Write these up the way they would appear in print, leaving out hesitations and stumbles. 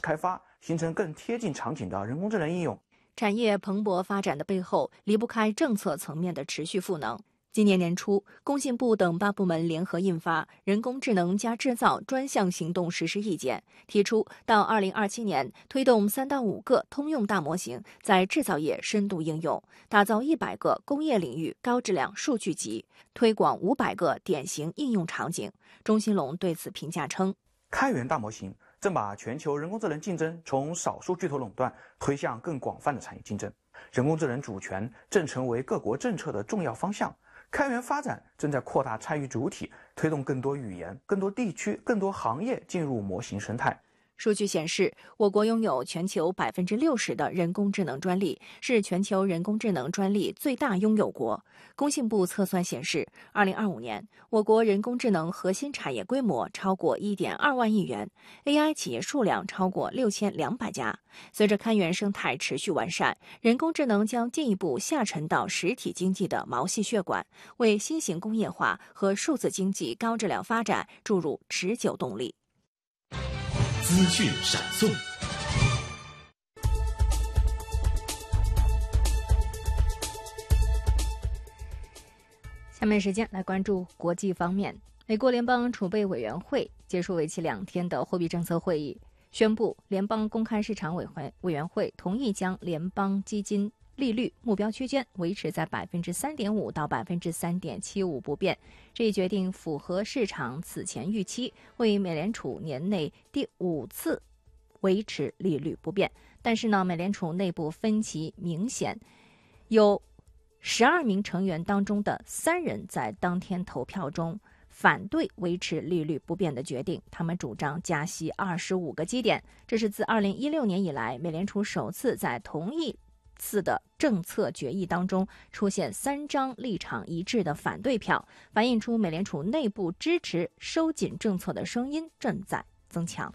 开发，形成更贴近场景的人工智能应用。 产业蓬勃发展的背后，离不开政策层面的持续赋能。今年年初，工信部等8部门联合印发《人工智能加制造专项行动实施意见》，提出到2027年推动3到5个通用大模型在制造业深度应用，打造100个工业领域高质量数据集，推广500个典型应用场景。钟兴龙对此评价称， 开源大模型正把全球人工智能竞争从少数巨头垄断推向更广泛的产业竞争，人工智能主权正成为各国政策的重要方向。开源发展正在扩大参与主体，推动更多语言、更多地区、更多行业进入模型生态。 数据显示，我国拥有全球60%的人工智能专利，是全球人工智能专利最大拥有国。工信部测算显示，2025年我国人工智能核心产业规模超过1.2万亿元 ，AI 企业数量超过6200家。随着开源生态持续完善，人工智能将进一步下沉到实体经济的毛细血管，为新型工业化和数字经济高质量发展注入持久动力。 资讯闪送。 下面时间来关注国际方面。美国联邦储备委员会结束为期2天的货币政策会议，宣布联邦公开市场委员会同意将联邦基金利率目标区间维持在3.5%到3.75%不变。这一决定符合市场此前预期，为美联储年内第5次维持利率不变。但是呢，美联储内部分歧明显，有12名成员当中的3人在当天投票中反对维持利率不变的决定，他们主张加息25个基点。这是自2016年以来，美联储首次在同一次的政策决议当中出现3张立场一致的反对票，反映出美联储内部支持收紧政策的声音正在增强。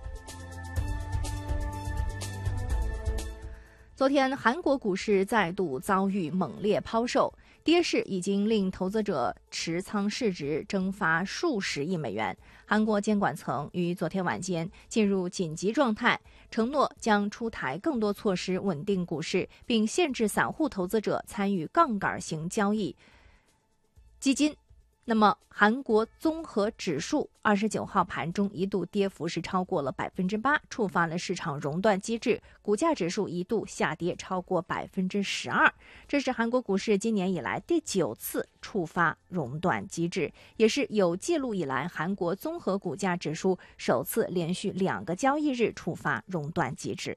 昨天，韩国股市再度遭遇猛烈抛售，跌势已经令投资者持仓市值蒸发数十亿美元。韩国监管层于昨天晚间进入紧急状态，承诺将出台更多措施稳定股市，并限制散户投资者参与杠杆型交易基金。那么，韩国综合指数29号盘中一度跌幅是超过了8%，触发了市场熔断机制，股价指数一度下跌超过12%。这是韩国股市今年以来第9次触发熔断机制，也是有记录以来韩国综合股价指数首次连续2个交易日触发熔断机制。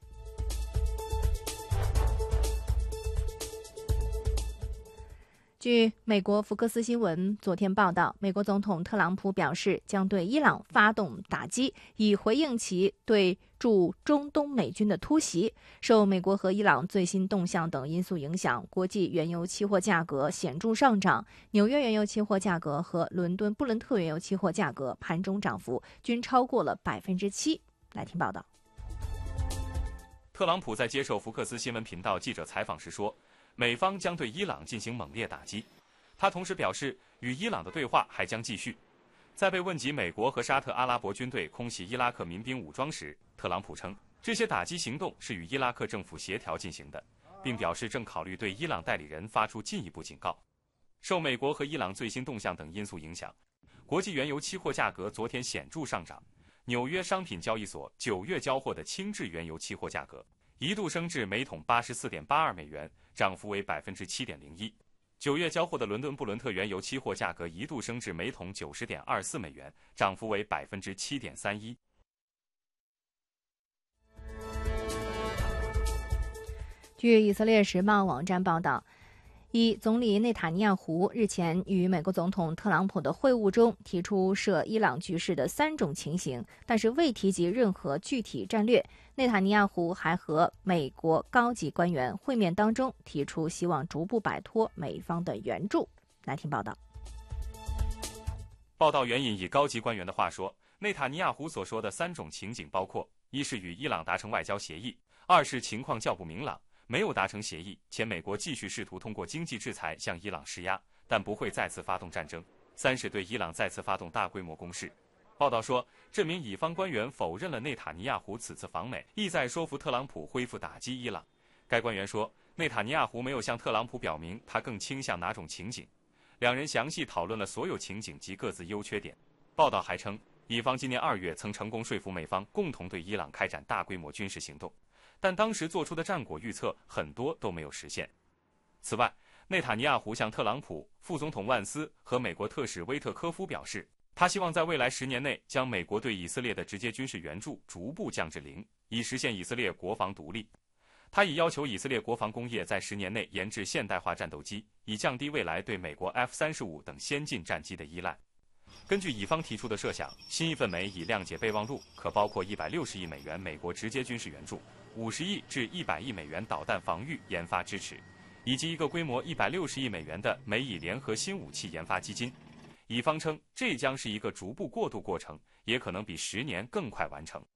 据美国福克斯新闻昨天报道，美国总统特朗普表示将对伊朗发动打击，以回应其对驻中东美军的突袭。受美国和伊朗最新动向等因素影响，国际原油期货价格显著上涨，纽约原油期货价格和伦敦布伦特原油期货价格盘中涨幅均超过了7%。来听报道。 特朗普在接受福克斯新闻频道记者采访时说，美方将对伊朗进行猛烈打击。他同时表示，与伊朗的对话还将继续。在被问及美国和沙特阿拉伯军队空袭伊拉克民兵武装时，特朗普称，这些打击行动是与伊拉克政府协调进行的，并表示正考虑对伊朗代理人发出进一步警告。受美国和伊朗最新动向等因素影响，国际原油期货价格昨天显著上涨。纽约商品交易所9月交货的轻质原油期货价格一度升至每桶84.82美元，涨幅为7.01%。9月交货的伦敦布伦特原油期货价格一度升至每桶90.24美元，涨幅为7.31%。 据以色列时报网站报道，总理内塔尼亚胡日前与美国总统特朗普的会晤中提出涉伊朗局势的3种情形，但是未提及任何具体战略。内塔尼亚胡还和美国高级官员会面当中提出希望逐步摆脱美方的援助。来听报道。 报道援引以高级官员的话说，内塔尼亚胡所说的3种情景包括：一是与伊朗达成外交协议；二是情况较不明朗，没有达成协议，且美国继续试图通过经济制裁向伊朗施压，但不会再次发动战争；三是对伊朗再次发动大规模攻势。 报道说，这名以方官员否认了内塔尼亚胡此次访美，意在说服特朗普恢复打击伊朗。该官员说，内塔尼亚胡没有向特朗普表明他更倾向哪种情景，两人详细讨论了所有情景及各自优缺点。报道还称，以方今年2月曾成功说服美方共同对伊朗开展大规模军事行动，但当时做出的战果预测很多都没有实现。此外，内塔尼亚胡向特朗普、副总统万斯和美国特使威特科夫表示，他希望在未来10年内将美国对以色列的直接军事援助逐步降至0，以实现以色列国防独立。他已要求以色列国防工业在10年内研制现代化战斗机，以降低未来对美国 F-35等先进战机的依赖。根据以方提出的设想，新一份美以谅解备忘录可包括160亿美元美国直接军事援助、50亿至100亿美元导弹防御研发支持，以及一个规模160亿美元的美以联合新武器研发基金。以方称，这将是一个逐步过渡过程，也可能比10年更快完成。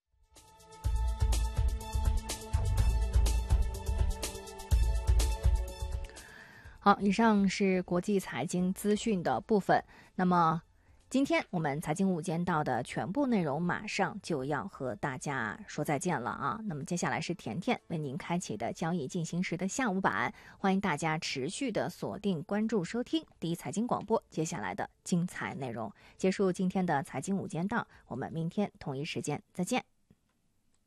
好，以上是国际财经资讯的部分。那么，今天我们财经午间到的全部内容马上就要和大家说再见了啊！那么接下来是甜甜为您开启的交易进行时的下午版，欢迎大家持续的锁定关注收听第一财经广播接下来的精彩内容。结束今天的财经午间到，我们明天同一时间再见。